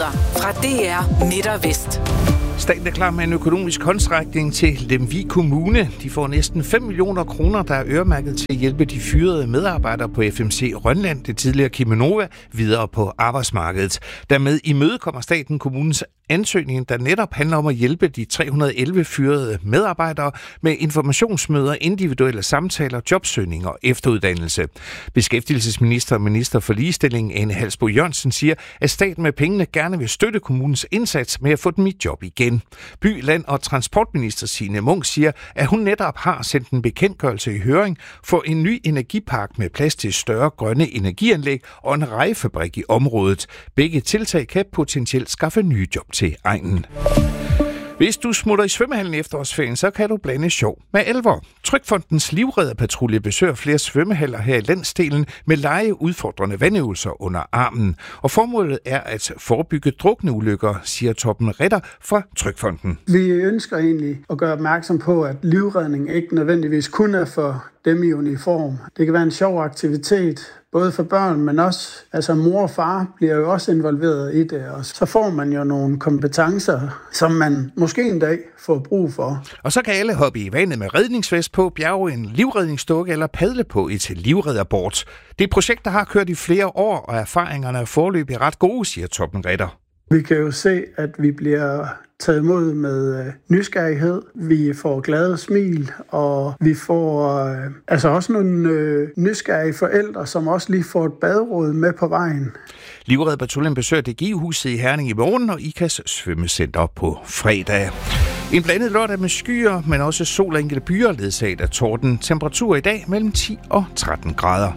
Nyheder fra DR Midt og Vest. Staten er klar med en økonomisk håndsrækning til Lemvig Kommune. De får næsten 5 millioner kroner, der er øremærket til at hjælpe de fyrede medarbejdere på FMC Rønland, det tidligere Cheminova, videre på arbejdsmarkedet. Dermed imødekommer staten kommunens ansøgning, der netop handler om at hjælpe de 311 fyrede medarbejdere med informationsmøder, individuelle samtaler, jobsøgning og efteruddannelse. Beskæftigelsesminister og minister for ligestilling, Ane Halsboe-Jørgensen, siger, at staten med pengene gerne vil støtte kommunens indsats med at få dem i job igen. By-, Land- og Transportminister Signe Munk siger, at hun netop har sendt en bekendtgørelse i høring for en ny energipark med plads til større grønne energianlæg og en rejefabrik i området. Begge tiltag kan potentielt skaffe nye job til egnen. Hvis du smutter i svømmehallen i efterårsferien, så kan du blande sjov med alvor. Trygfondens livredderpatrulje besøger flere svømmehaller her i landsdelen med legeudfordrende vandøvelser under armen. Og formålet er at forebygge drukneulykker, siger Torben Ritter fra Trygfonden. Vi ønsker egentlig at gøre opmærksom på, at livredning ikke nødvendigvis kun er for dem i uniform. Det kan være en sjov aktivitet, både for børn, men også mor og far bliver jo også involveret i det, og så får man jo nogle kompetencer, som man måske en dag får brug for. Og så kan alle hoppe i vandet med redningsvest på, bjerge en livredningsdukke eller padle på et livredderbord. Det er et projekt, der har kørt i flere år, og erfaringerne er foreløbig ret gode, siger Torben Ritter. Vi kan jo se, at vi bliver taget imod med nysgerrighed. Vi får glade smil, og vi får også nogle nysgerrige forældre, som også lige får et baderåd med på vejen. Livredderpatruljen besøger DGI-huset i Herning i morgen og IKAS svømmecenter på fredag. En blandet lørdag med skyer, men også sol og enkelte byer ledsaget af torden. Temperatur i dag mellem 10 og 13 grader.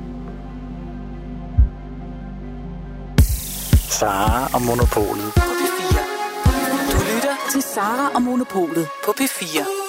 Sara og Monopolet På P4. Du lytter til Sara og Monopolet på P4.